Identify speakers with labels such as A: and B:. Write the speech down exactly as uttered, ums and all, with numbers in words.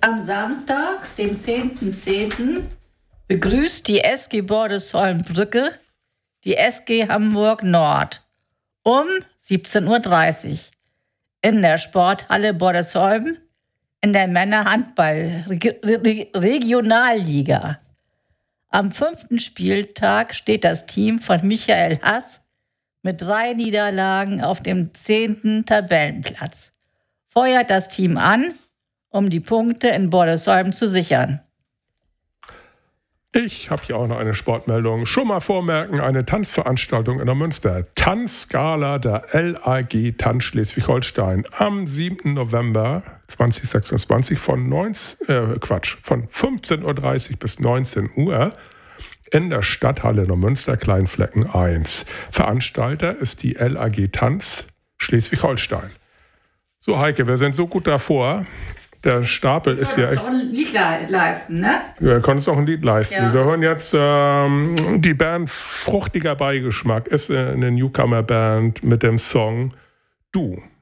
A: Am Samstag, dem zehnten zehnten begrüßt die S G Bordesholm-Brücke die S G Hamburg Nord um siebzehn Uhr dreißig in der Sporthalle Bordesholm in der Männer-Handball-Regionalliga. Am fünften Spieltag steht das Team von Michael Hass mit drei Niederlagen auf dem zehnten Tabellenplatz. Feuert das Team an, um die Punkte in Bordesholm zu sichern.
B: Ich habe hier auch noch eine Sportmeldung. Schon mal vormerken, eine Tanzveranstaltung in der Münster. Tanzgala der L A G Tanz Schleswig-Holstein am siebten November zweitausendsechsundzwanzig von, neunzehn, äh, Quatsch, von fünfzehn Uhr dreißig bis neunzehn Uhr in der Stadthalle in der Münster, Kleinflecken eins. Veranstalter ist die L A G Tanz Schleswig-Holstein. So, Heike, wir sind so gut davor. Der Stapel ist ja echt...
A: Wir können uns auch ein Lied leisten, ne?
B: Wir können uns auch ein Lied leisten.
A: Ja.
B: Wir hören jetzt ähm, die Band Fruchtiger Beigeschmack. Ist eine Newcomer-Band mit dem Song Du.